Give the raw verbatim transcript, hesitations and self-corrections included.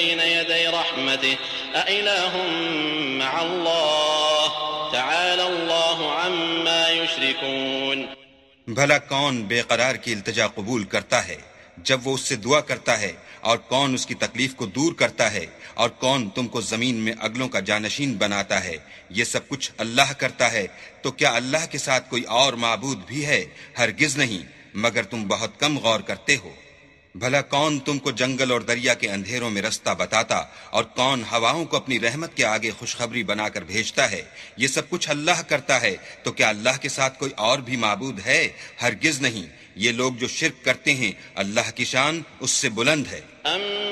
Ban यदै रहमतिह अइलाहुम मअल्लाह तआला अल्लाहु अम्मा युश्रिकून। भला कौन बेकरार की इल्तिजा कबूल करता है जब वो उससे दुआ करता है, और कौन उसकी तकलीफ को दूर करता है, और कौन तुमको जमीन में अगलों का जानशीन बनाता है। ये सब कुछ अल्लाह करता है, तो क्या अल्लाह के साथ कोई और माबूद भी है? हरगिज नहीं, मगर तुम बहुत कम गौर करते हो। भला कौन तुमको जंगल और दरिया के अंधेरों में रास्ता बताता, और कौन हवाओं को अपनी रहमत के आगे खुशखबरी बनाकर भेजता है। ये सब कुछ अल्लाह करता है, तो क्या अल्लाह के साथ कोई और भी माबूद है? हरगिज नहीं। ये लोग जो शिर्क करते हैं, अल्लाह की शान उससे बुलंद है।